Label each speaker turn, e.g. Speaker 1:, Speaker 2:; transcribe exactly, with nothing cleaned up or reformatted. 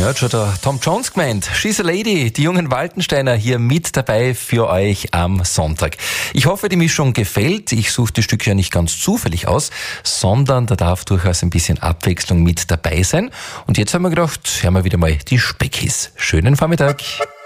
Speaker 1: hat schon der Tom Jones gemeint. She's a Lady, die jungen Waltensteiner hier mit dabei für euch am Sonntag. Ich hoffe, die Mischung gefällt. Ich suche das Stück ja nicht ganz zufällig aus, sondern da darf durchaus ein bisschen Abwechslung mit dabei sein. Und jetzt haben wir gedacht, hören wir wieder mal die Speckis. Schönen Vormittag.